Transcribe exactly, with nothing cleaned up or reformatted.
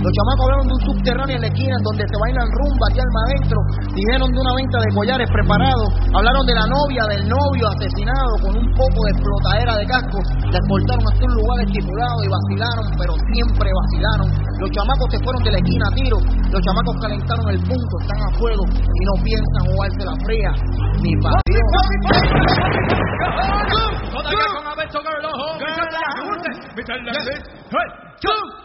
Los chamacos hablaron de un subterráneo en la esquina donde se bailan rumba allá alma adentro. Dijeron de una venta de collares preparados. Hablaron de la novia, del novio asesinado con un poco de explotadera de casco. La escoltaron hasta un lugar estipulado y vacilaron, pero siempre vacilaron. Los chamacos se fueron de la esquina a tiro. Los chamacos calentaron el punto, están a fuego y no piensan jugarse la fría ni para Dios. Todavía con Alberto Girl, ojo, Mister Hey,